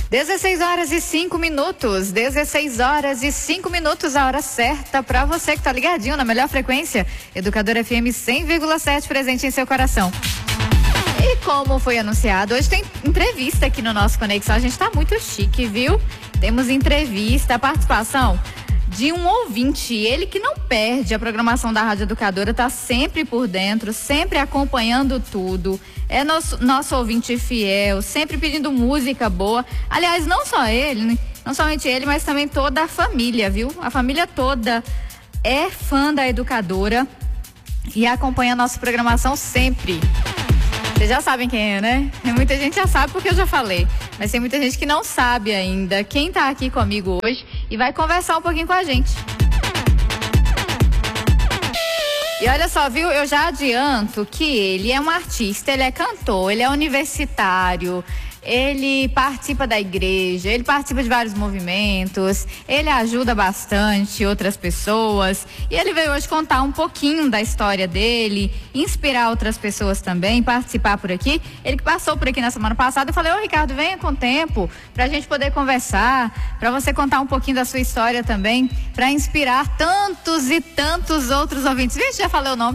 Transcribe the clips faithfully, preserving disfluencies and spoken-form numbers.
dezesseis horas e cinco minutos, dezesseis horas e cinco minutos, a hora certa para você que tá ligadinho na melhor frequência, Educadora F M cem vírgula sete, presente em seu coração. E como foi anunciado, hoje tem entrevista aqui no nosso Conexão, a gente tá muito chique, viu? Temos entrevista, participação de um ouvinte, ele que não perde a programação da Rádio Educadora, tá sempre por dentro, sempre acompanhando tudo, é nosso, nosso ouvinte fiel, sempre pedindo música boa. Aliás, não só ele, não somente ele, mas também toda a família, viu? A família toda é fã da Educadora e acompanha a nossa programação sempre. Vocês já sabem quem é, né? Muita gente já sabe porque eu já falei, mas tem muita gente que não sabe ainda quem tá aqui comigo hoje e vai conversar um pouquinho com a gente. E olha só, viu? Eu já adianto que ele é um artista, ele é cantor, ele é universitário, ele participa da igreja, ele participa de vários movimentos, ele ajuda bastante outras pessoas e ele veio hoje contar um pouquinho da história dele, inspirar outras pessoas também, participar por aqui. Ele que passou por aqui na semana passada, eu falei, ô Ricardo, venha com tempo pra gente poder conversar, pra você contar um pouquinho da sua história também, pra inspirar tantos e tantos outros ouvintes. Vixe, já falei o nome.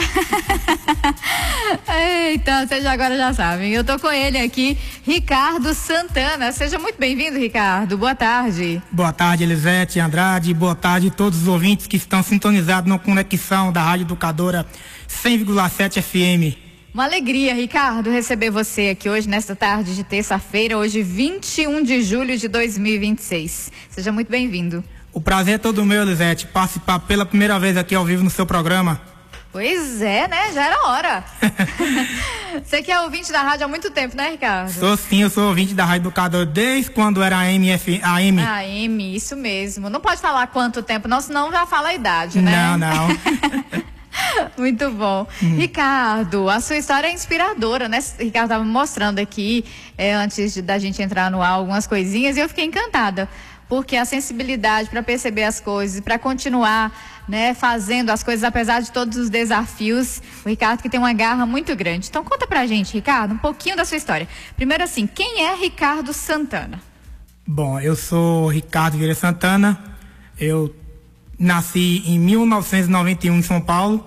Eita, vocês agora já sabem, eu tô com ele aqui, Ricardo Santana. Seja muito bem-vindo, Ricardo, boa tarde. Boa tarde, Elisete Andrade, boa tarde a todos os ouvintes que estão sintonizados na conexão da Rádio Educadora cem vírgula sete F M. Uma alegria, Ricardo, receber você aqui hoje, nesta tarde de terça-feira, hoje vinte e um de julho de dois mil e vinte e seis. Seja muito bem-vindo. O prazer é todo meu, Elisete, participar pela primeira vez aqui ao vivo no seu programa. Pois é, né? Já era hora. Você que é ouvinte da rádio há muito tempo, né, Ricardo? Sou sim, eu sou ouvinte da Rádio Educadora desde quando era a M F, a M. A M, isso mesmo. Não pode falar quanto tempo, não, senão já fala a idade, né? Não, não. Muito bom. Hum. Ricardo, a sua história é inspiradora, né? Ricardo estava me mostrando aqui, é, antes de, da gente entrar no ar, algumas coisinhas, e eu fiquei encantada. Porque a sensibilidade para perceber as coisas, para continuar, né, fazendo as coisas apesar de todos os desafios, o Ricardo que tem uma garra muito grande. Então conta pra gente, Ricardo, um pouquinho da sua história. Primeiro assim, quem é Ricardo Santana? Bom, eu sou Ricardo Vieira Santana, eu nasci em mil novecentos e noventa e um em São Paulo,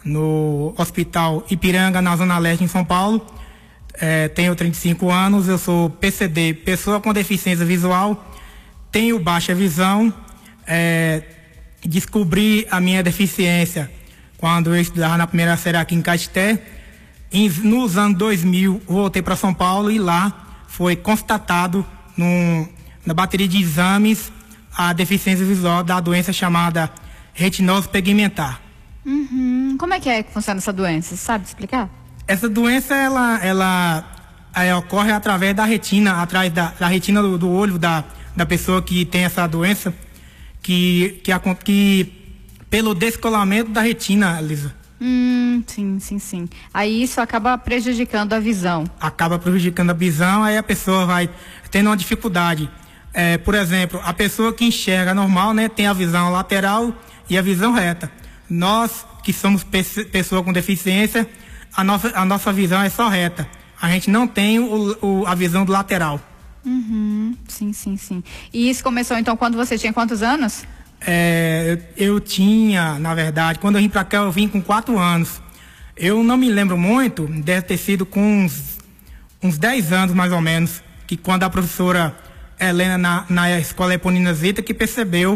no Hospital Ipiranga, na Zona Leste em São Paulo. É, tenho trinta e cinco anos, eu sou P C D, pessoa com deficiência visual. Tenho baixa visão, é, descobri a minha deficiência quando eu estudava na primeira série aqui em Caeté. Em, nos anos dois mil, voltei para São Paulo e lá foi constatado num, na bateria de exames a deficiência visual da doença chamada retinose pigmentar. Uhum. Como é que é que funciona essa doença? Você sabe explicar? Essa doença, ela, ela é, ocorre através da retina, atrás da, da retina do, do olho da da pessoa que tem essa doença, que, que, que pelo descolamento da retina, Lisa. Hum, sim, sim, sim. Aí isso acaba prejudicando a visão. Acaba prejudicando a visão, aí a pessoa vai tendo uma dificuldade. É, por exemplo, a pessoa que enxerga normal, né, tem a visão lateral e a visão reta. Nós, que somos pe pessoa com deficiência, a nossa, a nossa visão é só reta. A gente não tem o, o, a visão do lateral. Uhum, sim, sim, sim. E isso começou então quando você tinha quantos anos? É, eu, eu tinha, na verdade, quando eu vim pra cá, eu vim com quatro anos. Eu não me lembro muito, deve ter sido com uns, uns dez anos mais ou menos, que quando a professora Helena na, na escola Eponina Zita que percebeu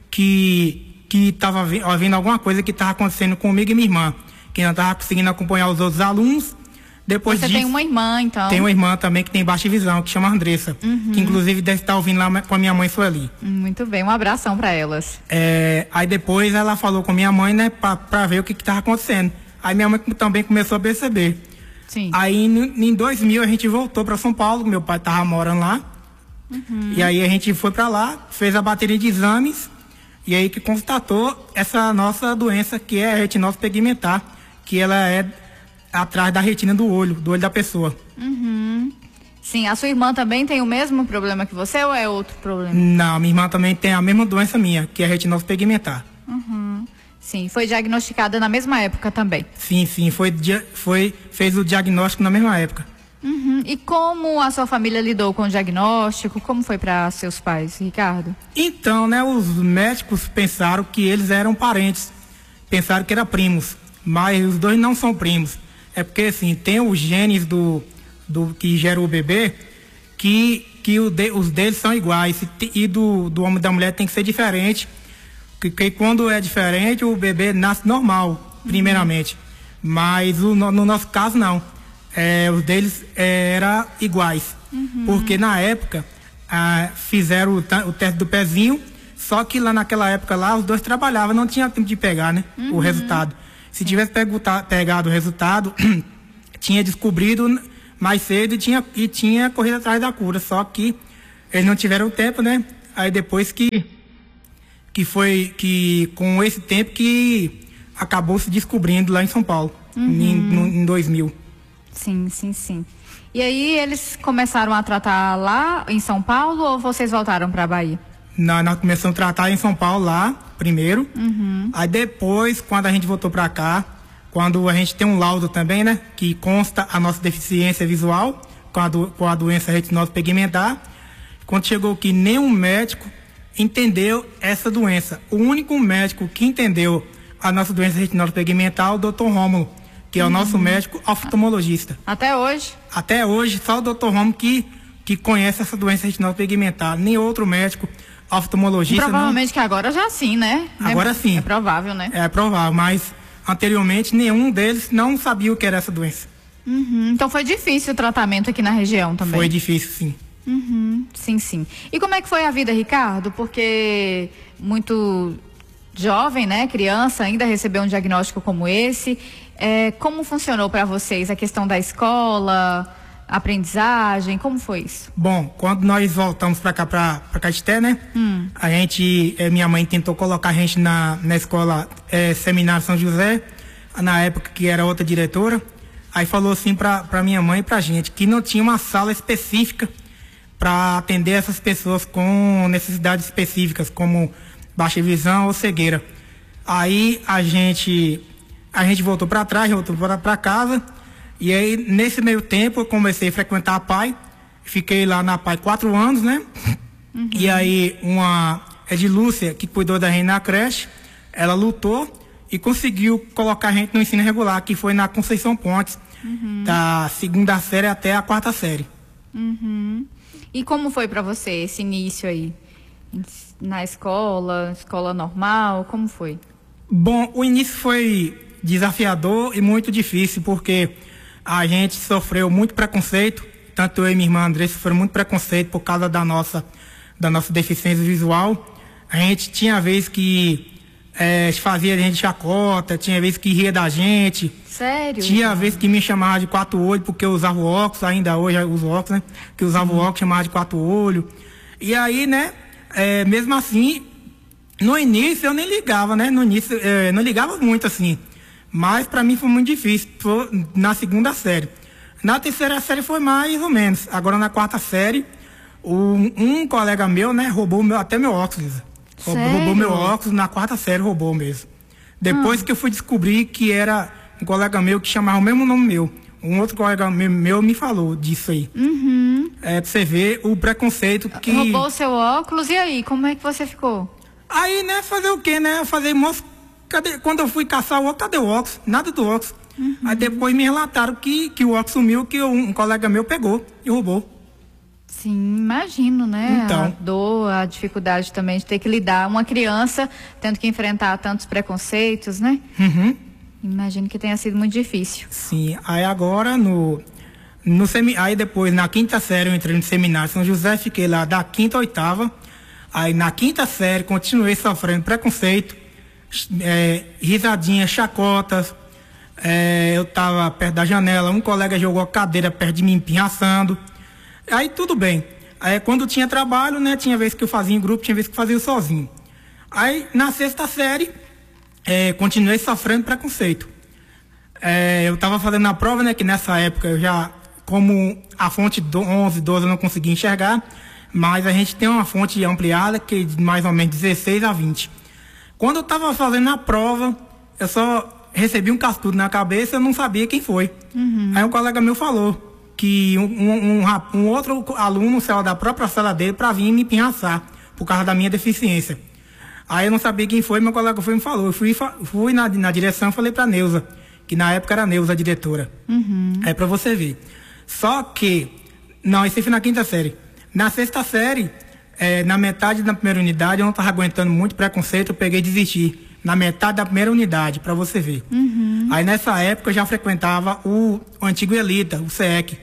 que que estava havendo alguma coisa que estava acontecendo comigo e minha irmã, que não estava conseguindo acompanhar os outros alunos. Depois Você disso, tem uma irmã, então? Tem uma irmã também que tem baixa visão, que chama Andressa, uhum. que inclusive deve estar ouvindo lá com a minha mãe Sueli. Muito bem, um abração para elas. É, aí depois ela falou com minha mãe, né, pra, pra ver o que que tava acontecendo. Aí minha mãe também começou a perceber. Sim. Aí em dois mil a gente voltou para São Paulo, meu pai tava morando lá. Uhum. E aí a gente foi para lá, fez a bateria de exames, e aí que constatou essa nossa doença, que é a retinose pigmentar, que ela é atrás da retina do olho, do olho da pessoa. Uhum. Sim, a sua irmã também tem o mesmo problema que você ou é outro problema? Não, minha irmã também tem a mesma doença minha, que é a retinose pigmentar. Uhum. Sim, foi diagnosticada na mesma época também? Sim, sim, foi, foi, fez o diagnóstico na mesma época. Uhum. E como a sua família lidou com o diagnóstico? Como foi para seus pais, Ricardo? Então, né, os médicos pensaram que eles eram parentes, pensaram que eram primos, mas os dois não são primos. É porque, assim, tem os genes do, do que gera o bebê, que, que o de, os deles são iguais, e do, do homem e da mulher tem que ser diferente, porque quando é diferente, o bebê nasce normal, primeiramente. Uhum. Mas o, no, no nosso caso, não. É, os deles é, eram iguais. Uhum. Porque na época ah, fizeram o, o teste do pezinho, só que lá naquela época lá os dois trabalhavam, não tinha tempo de pegar, né? Uhum. O resultado. Se tivesse pego, pegado o resultado, tinha descobrido mais cedo e tinha, e tinha corrido atrás da cura. Só que eles não tiveram tempo, né? Aí depois que, que foi que com esse tempo que acabou se descobrindo lá em São Paulo, uhum. em, no, em dois mil. Sim, sim, sim. E aí eles começaram a tratar lá em São Paulo ou vocês voltaram para a Bahia? Não, nós começamos a tratar em São Paulo lá, primeiro. Uhum. Aí depois, quando a gente voltou para cá, quando a gente tem um laudo também, né? Que consta a nossa deficiência visual com a, do, com a doença retinose pigmentar. Quando chegou aqui, nenhum médico entendeu essa doença. O único médico que entendeu a nossa doença retinose pigmentar é o doutor Rômulo, que é o nosso médico oftalmologista. Até hoje? Até hoje, só o doutor Rômulo que, que conhece essa doença retinose pigmentar. Nem outro médico oftalmologista. Provavelmente não. Que agora já sim, né? Agora é, sim. É provável, né? É provável, mas anteriormente nenhum deles não sabia o que era essa doença. Uhum. Então foi difícil o tratamento aqui na região também? Foi difícil, sim. Uhum. Sim, sim. E como é que foi a vida, Ricardo? Porque muito jovem, né? Criança, ainda recebeu um diagnóstico como esse. É, como funcionou para vocês a questão da escola, aprendizagem, como foi isso? Bom, quando nós voltamos para cá, para Caeté, né? Hum. A gente, é, minha mãe tentou colocar a gente na, na escola é, Seminário São José, na época que era outra diretora. Aí falou assim para minha mãe e pra gente que não tinha uma sala específica para atender essas pessoas com necessidades específicas, como baixa visão ou cegueira. Aí a gente a gente voltou para trás, voltou para casa, e aí nesse meio tempo eu comecei a frequentar a P A I, fiquei lá na P A I quatro anos, né? Uhum. E aí uma Edilúcia, que cuidou da gente na creche, ela lutou e conseguiu colocar a gente no ensino regular, que foi na Conceição Pontes, uhum. da segunda série até a quarta série. Uhum. E como foi para você esse início aí? Na escola, escola normal, como foi? Bom, o início foi desafiador e muito difícil, porque a gente sofreu muito preconceito, tanto eu e minha irmã Andressa sofreram muito preconceito por causa da nossa, da nossa deficiência visual. A gente tinha vez que é, fazia a gente chacota, tinha vez que ria da gente. Sério? Tinha vez que me chamava de quatro olhos porque eu usava o óculos, ainda hoje eu uso óculos, né? Que eu usava uhum. o óculos, chamava de quatro olhos. E aí, né, é, mesmo assim, no início eu nem ligava, né? No início, é, não ligava muito assim. Mas para mim foi muito difícil, foi na segunda série. Na terceira série foi mais ou menos. Agora na quarta série, um, um colega meu, né, roubou meu, até meu óculos. Roubou, roubou meu óculos, na quarta série roubou mesmo. Depois ah. que eu fui descobrir que era um colega meu que chamava o mesmo nome meu. Um outro colega meu me falou disso aí. Uhum. É pra você ver o preconceito que... Roubou o seu óculos, e aí, como é que você ficou? Aí, né, fazer o quê, né? Fazer, moço, cadê? Quando eu fui caçar o óculos, cadê o óculos? Nada do óculos. Uhum. Aí depois me relataram que, que o óculos sumiu, que um, um colega meu pegou e roubou. Sim, imagino, né? Então. A dor, a dificuldade também de ter que lidar. Uma criança tendo que enfrentar tantos preconceitos, né? Uhum. Imagino que tenha sido muito difícil. Sim, aí agora no, no semi, aí depois na quinta série eu entrei no seminário São José, fiquei lá da quinta a oitava. Aí na quinta série continuei sofrendo preconceito, é, risadinha, chacotas. É, eu tava perto da janela, um colega jogou a cadeira perto de mim, empinhaçando. Aí tudo bem. Aí quando tinha trabalho, né, tinha vez que eu fazia em grupo, tinha vez que eu fazia sozinho. Aí na sexta série É, continuei sofrendo preconceito. É, eu estava fazendo a prova, né, que nessa época eu já, como a fonte onze, doze eu não conseguia enxergar, mas a gente tem uma fonte ampliada que de mais ou menos dezesseis a vinte. Quando eu estava fazendo a prova, eu só recebi um cascudo na cabeça, eu não sabia quem foi. Uhum. Aí um colega meu falou que um, um, um, um outro aluno saiu da própria sala dele para vir me pirraçar por causa da minha deficiência. Aí eu não sabia quem foi, meu colega foi e me falou. Eu fui, fui na, na direção e falei para Neuza, que na época era a Neuza a diretora. Uhum. É para você ver. Só que, não, esse foi na quinta série. Na sexta série, é, na metade da primeira unidade, eu não estava aguentando muito preconceito, eu peguei e desisti. Na metade da primeira unidade, para você ver. Uhum. Aí nessa época eu já frequentava o, o antigo Elita, o C E C,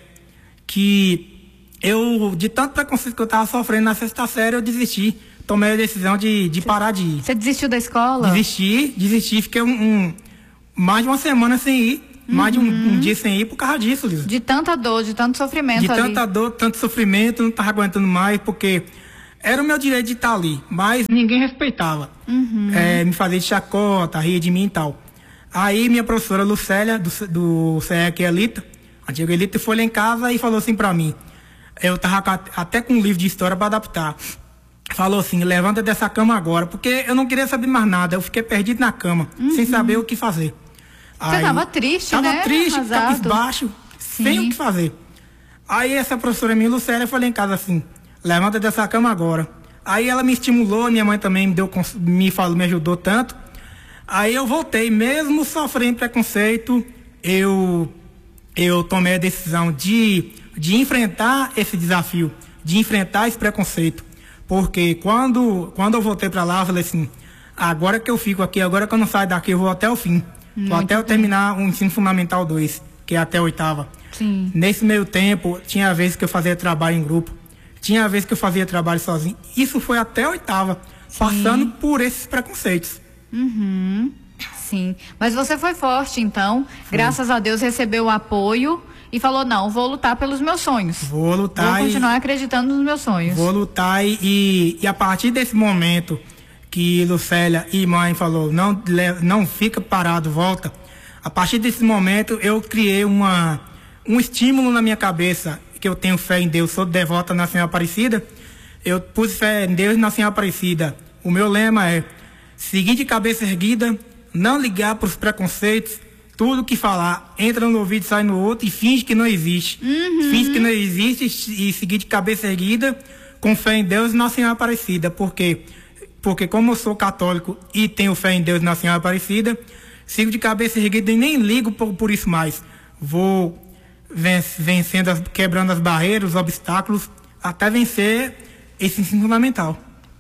que eu, de tanto preconceito que eu estava sofrendo na sexta série, eu desisti. Tomei a decisão de, de parar de ir. Você desistiu da escola? Desisti, desisti, fiquei um, um, mais de uma semana sem ir, uhum. mais de um, um dia sem ir por causa disso, Lisa. De tanta dor, de tanto sofrimento De ali. tanta dor, tanto sofrimento, não estava aguentando mais, porque era o meu direito de estar ali, mas ninguém respeitava. Uhum. É, me fazia de chacota, ria de mim e tal. Aí minha professora Lucélia, do, do C E C Elita, antigo Elita, foi lá em casa e falou assim pra mim, eu tava até com um livro de história para adaptar. Falou assim, levanta dessa cama agora, porque eu não queria saber mais nada, eu fiquei perdido na cama, uhum. sem saber o que fazer. Você Aí, tava triste, tava né? Tava triste, cabisbaixo, sem o que fazer. Aí essa professora minha, Lucélia, foi lá em casa assim, levanta dessa cama agora. Aí ela me estimulou, minha mãe também me deu, me falou, me ajudou tanto. Aí eu voltei, mesmo sofrendo preconceito, eu, eu tomei a decisão de, de enfrentar esse desafio, de enfrentar esse preconceito. Porque quando, quando eu voltei para lá, eu falei assim, agora que eu fico aqui, agora que eu não saio daqui, eu vou até o fim. Muito vou até eu terminar o ensino fundamental dois, que é até a oitava. Sim. Nesse meio tempo, tinha vezes que eu fazia trabalho em grupo, tinha vezes que eu fazia trabalho sozinho. Isso foi até a oitava, Sim. passando por esses preconceitos. Uhum. Sim. Mas você foi forte, então. Foi. Graças a Deus recebeu o apoio. E falou, não, vou lutar pelos meus sonhos. Vou lutar. Vou continuar e, acreditando nos meus sonhos. Vou lutar e, e a partir desse momento que Lucélia e mãe falou, não, não fica parado, volta. A partir desse momento eu criei uma, um estímulo na minha cabeça, que eu tenho fé em Deus, sou devota na Senhora Aparecida. Eu pus fé em Deus e na Senhora Aparecida. O meu lema é seguir de cabeça erguida, não ligar para os preconceitos. Tudo que falar, entra no ouvido, sai no outro e finge que não existe. Uhum. Finge que não existe e seguir de cabeça erguida, com fé em Deus e na Senhora Aparecida. Por quê? Porque como eu sou católico e tenho fé em Deus e na Senhora Aparecida, sigo de cabeça erguida e nem ligo por, por isso mais. Vou vencendo, as, quebrando as barreiras, os obstáculos, até vencer esse ensino fundamental.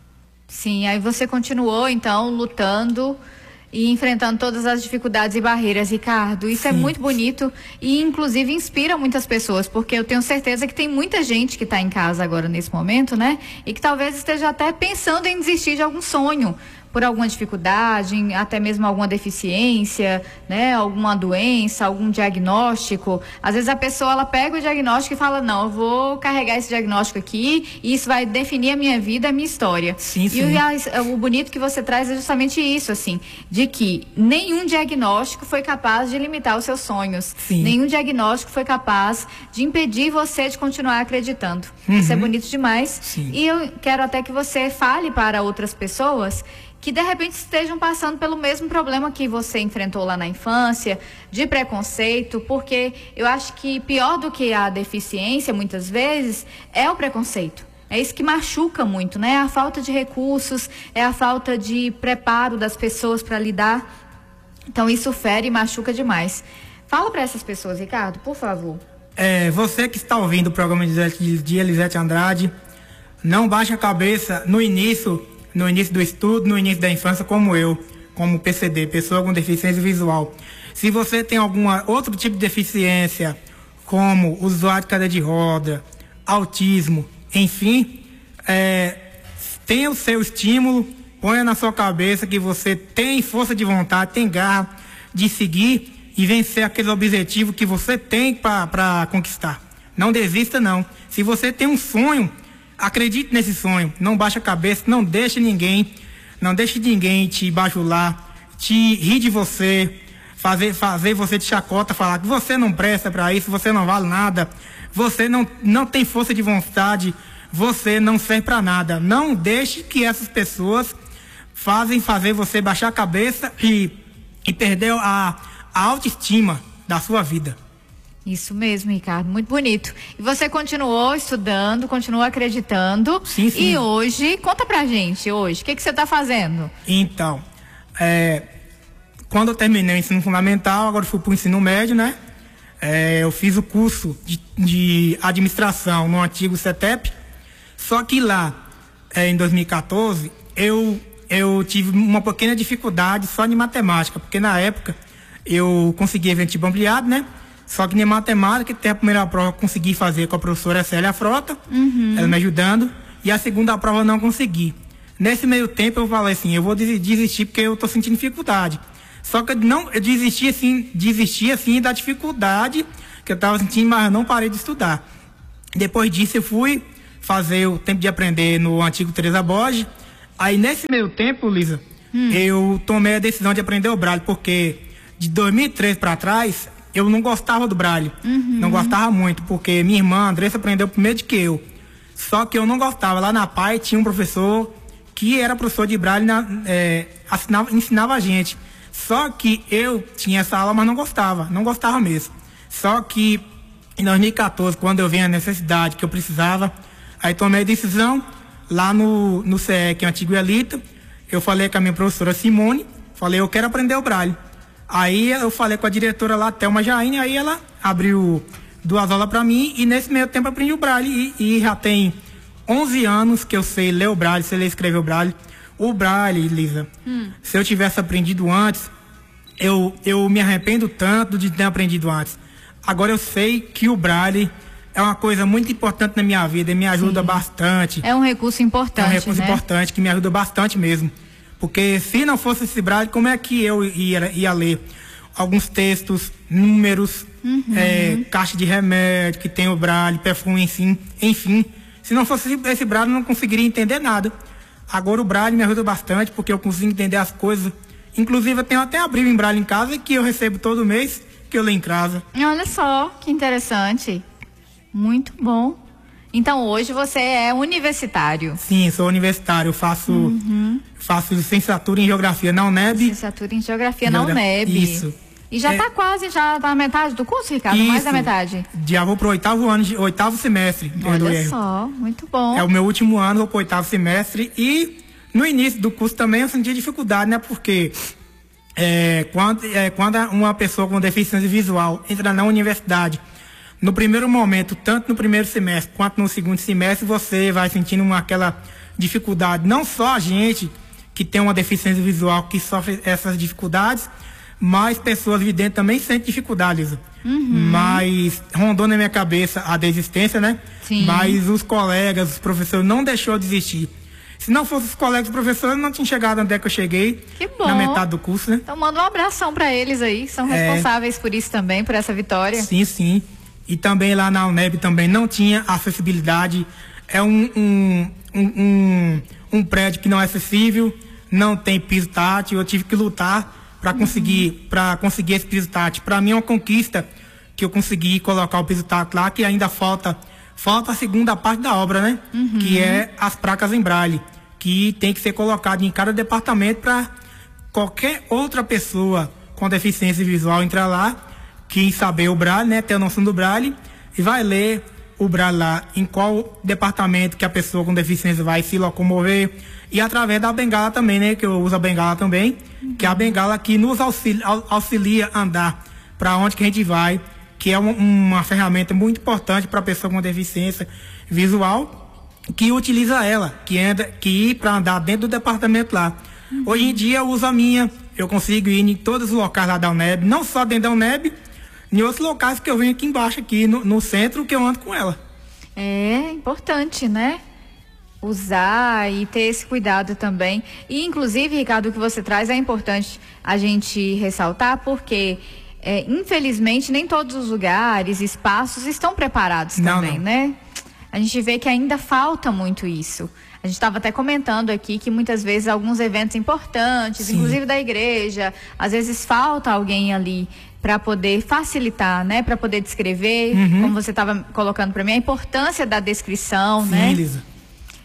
Sim, aí você continuou então lutando e enfrentando todas as dificuldades e barreiras, Ricardo. Isso Sim. é muito bonito e inclusive inspira muitas pessoas, porque eu tenho certeza que tem muita gente que está em casa agora nesse momento, né? E que talvez esteja até pensando em desistir de algum sonho, por alguma dificuldade, até mesmo alguma deficiência, né? Alguma doença, algum diagnóstico. Às vezes a pessoa, ela pega o diagnóstico e fala, não, eu vou carregar esse diagnóstico aqui e isso vai definir a minha vida, a minha história. Sim, sim. E o, o bonito que você traz é justamente isso, assim, de que nenhum diagnóstico foi capaz de limitar os seus sonhos. Sim. Nenhum diagnóstico foi capaz de impedir você de continuar acreditando. Uhum. Isso é bonito demais. Sim. E eu quero até que você fale para outras pessoas que de repente estejam passando pelo mesmo problema que você enfrentou lá na infância, de preconceito, porque eu acho que pior do que a deficiência, muitas vezes, é o preconceito. É isso que machuca muito, né? A falta de recursos, é a falta de preparo das pessoas para lidar. Então isso fere e machuca demais. Fala para essas pessoas, Ricardo, por favor. É, você que está ouvindo o programa de, de Elisete Andrade, não baixe a cabeça no início... no início do estudo, no início da infância, como eu, como P C D, pessoa com deficiência visual. Se você tem algum outro tipo de deficiência, como usuário de cadeira de roda, autismo, enfim, é, tenha o seu estímulo, ponha na sua cabeça que você tem força de vontade, tem garra de seguir e vencer aquele objetivo que você tem para conquistar. Não desista, não. Se você tem um sonho, acredite nesse sonho, não baixe a cabeça, não deixe ninguém, não deixe ninguém te bajular, te rir de você, fazer, fazer você de chacota, falar que você não presta para isso, você não vale nada, você não, não tem força de vontade, você não serve para nada. Não deixe que essas pessoas fazem fazer você baixar a cabeça e, e perder a, a autoestima da sua vida. Isso mesmo, Ricardo, muito bonito. E você continuou estudando, continuou acreditando. Sim, sim. E hoje, conta pra gente hoje, o que que você tá fazendo? Então, é, quando eu terminei o ensino fundamental, agora fui pro ensino médio, né? É, eu fiz o curso de, de administração no antigo CETEP, só que lá, é, em dois mil e quatorze, eu, eu tive uma pequena dificuldade só de matemática, porque na época eu consegui evento ampliado, né? Só que em matemática, tem a primeira prova que eu consegui fazer com a professora Célia Frota, uhum. ela me ajudando, e a segunda prova eu não consegui. Nesse meio tempo eu falei assim, eu vou desistir porque eu tô sentindo dificuldade. Só que eu, não, eu desisti assim, desisti assim da dificuldade que eu tava sentindo, mas eu não parei de estudar. Depois disso eu fui fazer o tempo de aprender no antigo Teresa Borges. Aí nesse meio tempo, Lisa, hum. eu tomei a decisão de aprender o Braille, porque de dois mil e três para trás eu não gostava do Braille, uhum. não gostava muito, porque minha irmã, Andressa, aprendeu primeiro do que eu. Só que eu não gostava. Lá na P A I tinha um professor que era professor de Braille, na, é, assinava, ensinava a gente. Só que eu tinha essa aula, mas não gostava, não gostava mesmo. Só que em dois mil e quatorze, quando eu vi a necessidade que eu precisava, aí tomei a decisão, lá no, no C E, que é o antigo Elita, eu falei com a minha professora Simone, falei, eu quero aprender o Braille. Aí eu falei com a diretora lá, Thelma Jaine, aí ela abriu duas aulas para mim e nesse meio tempo eu aprendi o Braille e, e já tem onze anos que eu sei ler o Braille, sei ler e escrever o Braille. O Braille, Lisa, hum. se eu tivesse aprendido antes, eu, eu me arrependo tanto de ter aprendido antes. Agora eu sei que o Braille é uma coisa muito importante na minha vida e me ajuda Sim. bastante. É um recurso importante, É um recurso né? importante que me ajuda bastante mesmo. Porque se não fosse esse Braille, como é que eu ia, ia ler alguns textos, números, uhum. é, caixa de remédio, que tem o Braille, perfume, enfim, enfim. Se não fosse esse Braille, eu não conseguiria entender nada. Agora o Braille me ajuda bastante, porque eu consigo entender as coisas. Inclusive, eu tenho até a Bíblia em Braille em casa, que eu recebo todo mês, que eu leio em casa. Olha só, que interessante. Muito bom. Então hoje você é universitário. Sim, sou universitário, eu faço, uhum. faço licenciatura em Geografia na UNEB. Licenciatura em Geografia na UNEB. Isso. E já está é... quase, já tá na metade do curso, Ricardo? Isso. Mais da metade? Já vou pro oitavo ano, de, oitavo semestre. Olha só, muito bom. É o meu último ano, vou pro oitavo semestre e no início do curso também eu senti dificuldade, né? Porque é, quando, é, quando uma pessoa com deficiência visual entra na universidade, no primeiro momento, tanto no primeiro semestre quanto no segundo semestre, você vai sentindo uma, aquela dificuldade. Não só a gente que tem uma deficiência visual que sofre essas dificuldades, mas pessoas videntes também sentem dificuldade, Lisa. Uhum. Mas rondou na minha cabeça a desistência, né? Sim. Mas os colegas, os professores não deixou de desistir. Se não fosse os colegas e professores, eu não tinha chegado onde é que eu cheguei. Que bom. Na metade do curso, né? Então manda um abração para eles aí, que são responsáveis é... por isso também, por essa vitória. Sim, sim. E também lá na UNEB também não tinha acessibilidade. É um, um, um, um, um prédio que não é acessível, não tem piso tátil. Eu tive que lutar para conseguir, uhum. para conseguir esse piso tátil. Para mim é uma conquista que eu consegui colocar o piso tátil lá, que ainda falta, falta a segunda parte da obra, né? Uhum. Que é as placas em Braille, que tem que ser colocado em cada departamento para qualquer outra pessoa com deficiência visual entrar lá, que saber o Braille, né, ter a noção do Braille e vai ler o Braille lá em qual departamento que a pessoa com deficiência vai se locomover e através da bengala também, né, que eu uso a bengala também, uhum. que é a bengala que nos auxilia, auxilia a andar para onde que a gente vai, que é uma, uma ferramenta muito importante para a pessoa com deficiência visual que utiliza ela, que anda, que ir para andar dentro do departamento lá. Uhum. Hoje em dia eu uso a minha, eu consigo ir em todos os locais lá da UNEB, não só dentro da UNEB, em outros locais que eu venho aqui embaixo, aqui no, no centro, que eu ando com ela. É importante, né? Usar e ter esse cuidado também. E, inclusive, Ricardo, o que você traz é importante a gente ressaltar, porque, é, infelizmente, nem todos os lugares, espaços estão preparados não, também, não. né? A gente vê que ainda falta muito isso. A gente estava até comentando aqui que muitas vezes alguns eventos importantes, Sim. inclusive da igreja, às vezes falta alguém ali para poder facilitar, né? Para poder descrever, uhum. como você estava colocando para mim, a importância da descrição, Sim, né? Elisa.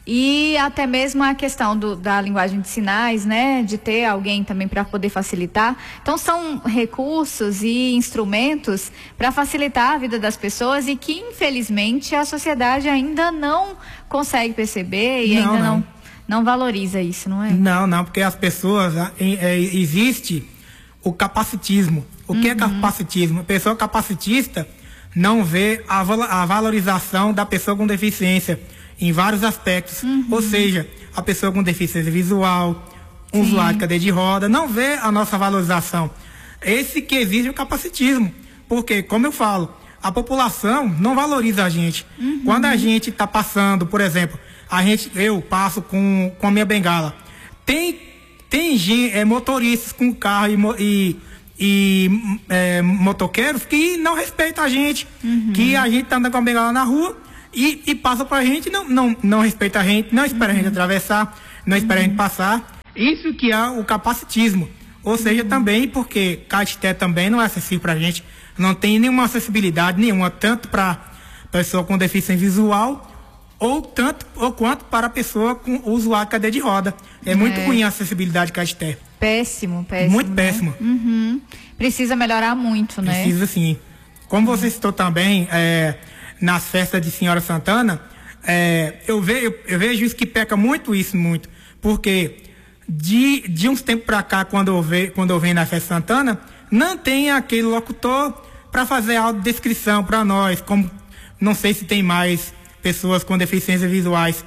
E até mesmo a questão do, da linguagem de sinais, né? De ter alguém também para poder facilitar. Então são recursos e instrumentos para facilitar a vida das pessoas e que infelizmente a sociedade ainda não consegue perceber e não, ainda não. não, não valoriza isso, não é? Não, não, porque as pessoas, é, existe o capacitismo. O que uhum. é capacitismo? A pessoa capacitista não vê a, a valorização da pessoa com deficiência em vários aspectos, uhum. ou seja, a pessoa com deficiência visual, um usuário de cadeira de roda, não vê a nossa valorização. Esse que exige o capacitismo, porque, como eu falo, a população não valoriza a gente. Uhum. Quando a gente está passando, por exemplo, a gente, eu passo com, com a minha bengala, tem, tem gente, é, motoristas com carro e, e, e é, motoqueiros que não respeitam a gente, uhum. que a gente está andando com a bengala na rua, E, e passa pra gente, não, não, não respeita a gente, não espera uhum. a gente atravessar, não espera uhum. a gente passar. Isso que é o capacitismo. Ou seja, uhum. também porque Caetité também não é acessível pra gente, não tem nenhuma acessibilidade nenhuma, tanto para pessoa com deficiência visual, ou tanto ou quanto para a pessoa com o usuário de cadeira de roda. É, é. muito ruim a acessibilidade de Caetité. Péssimo, péssimo. Muito péssimo. Né? Uhum. Precisa melhorar muito, né? Precisa sim. Como você citou também, é, nas festas de Senhora Santana, é, eu, ve, eu, eu vejo isso que peca muito isso, muito. Porque de, de uns tempos para cá, quando eu, ve, quando eu venho na festa Santana, não tem aquele locutor para fazer audiodescrição para nós. Como, não sei se tem mais pessoas com deficiências visuais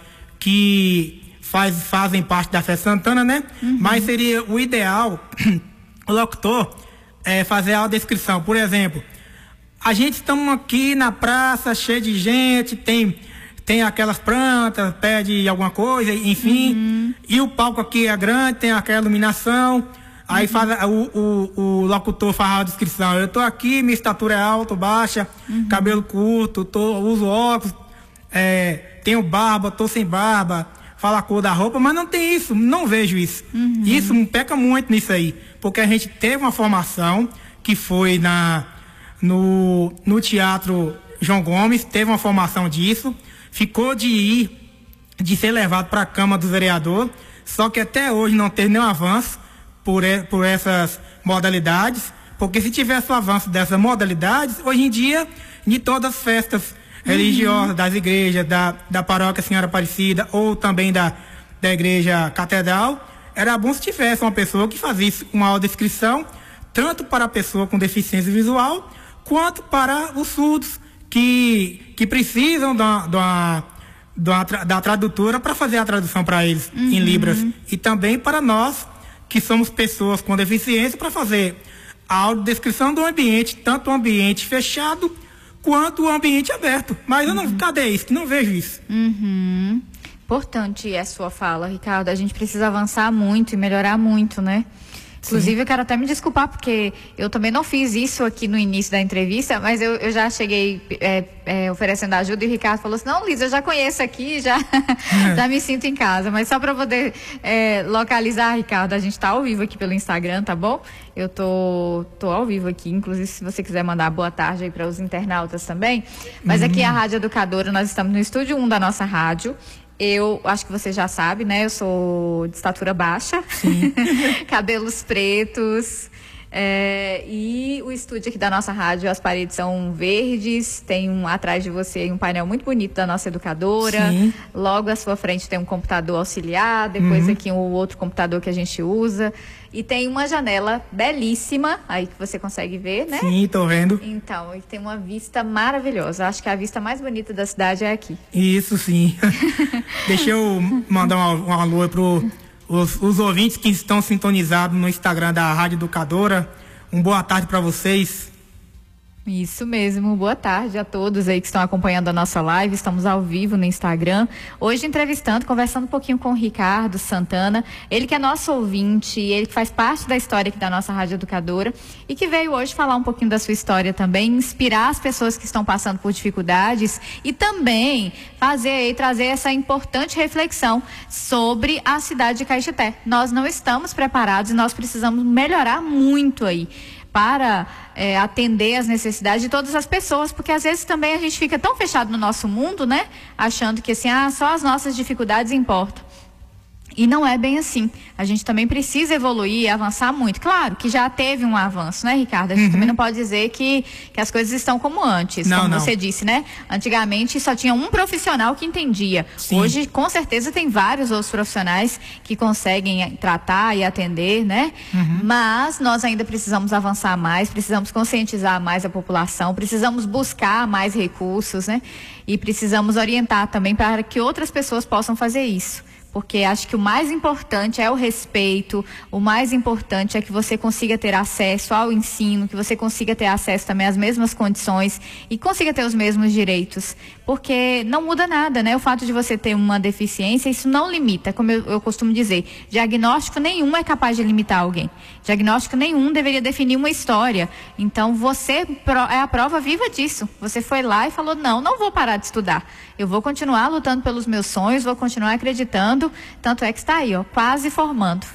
que faz, fazem parte da festa Santana, né? Uhum. Mas seria o ideal, o locutor, é, fazer a audiodescrição. Por exemplo, a gente estamos aqui na praça, cheio de gente, tem, tem aquelas plantas, pede alguma coisa, enfim. Uhum. E o palco aqui é grande, tem aquela iluminação. Aí uhum. faz, o, o, o locutor faz a descrição. Eu tô aqui, minha estatura é alta, baixa, uhum. cabelo curto, tô, uso óculos, é, tenho barba, tô sem barba, fala a cor da roupa, mas não tem isso, não vejo isso. Uhum. Isso peca muito nisso aí, porque a gente teve uma formação que foi na... No, no Teatro João Gomes, teve uma formação disso, ficou de ir, de ser levado para a Câmara dos Vereadores, só que até hoje não teve nenhum avanço por, por essas modalidades, porque se tivesse o avanço dessas modalidades, hoje em dia, de todas as festas religiosas, uhum. das igrejas, da, da Paróquia Senhora Aparecida, ou também da, da Igreja Catedral, era bom se tivesse uma pessoa que fazia uma audiodescrição, tanto para a pessoa com deficiência visual, quanto para os surdos que, que precisam da, da, da, da tradutora para fazer a tradução para eles uhum. em Libras. E também para nós, que somos pessoas com deficiência, para fazer a audiodescrição do ambiente, tanto o ambiente fechado quanto o ambiente aberto. Mas uhum. eu não, cadê isso? Não vejo isso. Uhum. Importante a sua fala, Ricardo. A gente precisa avançar muito e melhorar muito, né? Inclusive, Sim. eu quero até me desculpar, porque eu também não fiz isso aqui no início da entrevista, mas eu, eu já cheguei é, é, oferecendo ajuda e o Ricardo falou assim, não, Liz, eu já conheço aqui, já, é. já me sinto em casa. Mas só para poder é, localizar, Ricardo, a gente está ao vivo aqui pelo Instagram, tá bom? Eu tô, tô ao vivo aqui, inclusive se você quiser mandar boa tarde aí para os internautas também. Mas uhum. aqui a Rádio Educadora, nós estamos no estúdio um da nossa rádio. Eu acho que você já sabe, né? Eu sou de estatura baixa, cabelos pretos, é, e o estúdio aqui da nossa rádio, as paredes são verdes, tem um, atrás de você um painel muito bonito da nossa educadora, Sim. logo à sua frente tem um computador auxiliar, depois uhum. aqui um outro computador que a gente usa, e tem uma janela belíssima, aí que você consegue ver, né? Sim, tô vendo. Então, e tem uma vista maravilhosa. Acho que a vista mais bonita da cidade é aqui. Isso, sim. Deixa eu mandar uma, uma alô para os, os ouvintes que estão sintonizados no Instagram da Rádio Educadora. Um boa tarde para vocês. Isso mesmo, boa tarde a todos aí que estão acompanhando a nossa live, estamos ao vivo no Instagram, hoje entrevistando, conversando um pouquinho com o Ricardo Santana, ele que é nosso ouvinte, ele que faz parte da história aqui da nossa Rádio Educadora e que veio hoje falar um pouquinho da sua história também, inspirar as pessoas que estão passando por dificuldades e também fazer aí, trazer essa importante reflexão sobre a cidade de Caetité. Nós não estamos preparados e nós precisamos melhorar muito aí. para é, atender as necessidades de todas as pessoas, porque às vezes também a gente fica tão fechado no nosso mundo, né? Achando que assim, ah, só as nossas dificuldades importam. E não é bem assim. A gente também precisa evoluir e avançar muito. Claro que já teve um avanço, né, Ricardo? A gente uhum. também não pode dizer que, que as coisas estão como antes, não, como não. você disse, né? Antigamente só tinha um profissional que entendia. Sim. Hoje, com certeza, tem vários outros profissionais que conseguem tratar e atender, né? Uhum. Mas nós ainda precisamos avançar mais, precisamos conscientizar mais a população, precisamos buscar mais recursos, né? E precisamos orientar também para que outras pessoas possam fazer isso. Porque acho que o mais importante é o respeito, o mais importante é que você consiga ter acesso ao ensino, que você consiga ter acesso também às mesmas condições e consiga ter os mesmos direitos. Porque não muda nada, né? O fato de você ter uma deficiência, isso não limita, como eu, eu costumo dizer. Diagnóstico nenhum é capaz de limitar alguém. Diagnóstico nenhum deveria definir uma história. Então você é a prova viva disso. Você foi lá e falou, não, não vou parar de estudar. Eu vou continuar lutando pelos meus sonhos, vou continuar acreditando. Tanto é que está aí, ó, quase formando.